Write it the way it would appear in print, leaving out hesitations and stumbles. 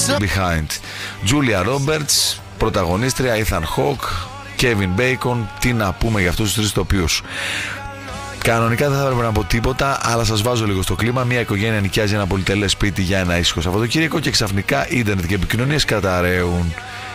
Behind. Julia Roberts, πρωταγωνίστρια, Ethan Hawke, Kevin Bacon. Τι να πούμε για αυτούς τους τρεις τοπίους. Κανονικά δεν θα έπρεπε να πω τίποτα, αλλά σας βάζω λίγο στο κλίμα. Μια οικογένεια νοικιάζει ένα πολυτελές σπίτι για ένα ήσυχο Σαββατοκύριακο και ξαφνικά ίντερνετ και επικοινωνίες καταραίουν.